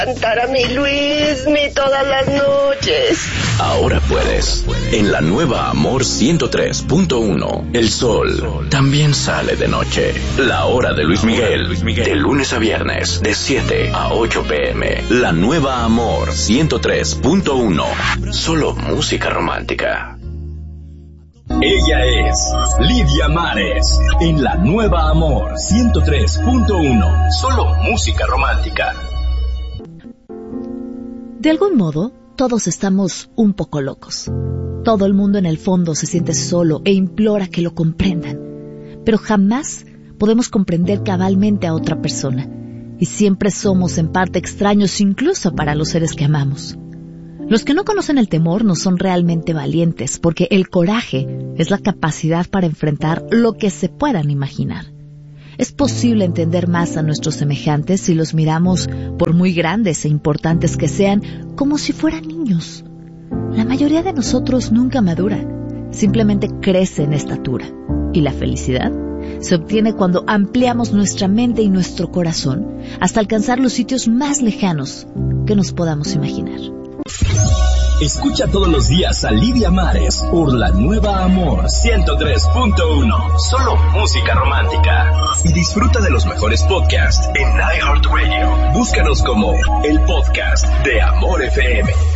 Cantar a mi Luismi todas las noches. Ahora puedes. En la nueva Amor 103.1, el sol también sale de noche. La hora de Luis Miguel, de lunes a viernes, de 7 a 8 p.m. La nueva Amor 103.1, solo música romántica. Ella es Lidia Mares, en la nueva Amor 103.1, solo música romántica. De algún modo, todos estamos un poco locos. Todo el mundo en el fondo se siente solo e implora que lo comprendan. Pero jamás podemos comprender cabalmente a otra persona. Y siempre somos en parte extraños incluso para los seres que amamos. Los que no conocen el temor no son realmente valientes, porque el coraje es la capacidad para enfrentar lo que se puedan imaginar. Es posible entender más a nuestros semejantes si los miramos, por muy grandes e importantes que sean, como si fueran niños. La mayoría de nosotros nunca madura, simplemente crece en estatura. Y la felicidad se obtiene cuando ampliamos nuestra mente y nuestro corazón hasta alcanzar los sitios más lejanos que nos podamos imaginar. Escucha todos los días a Lidia Mares por la nueva Amor 103.1, solo música romántica. Y disfruta de los mejores podcasts en iHeartRadio. Búscanos como el podcast de Amor FM.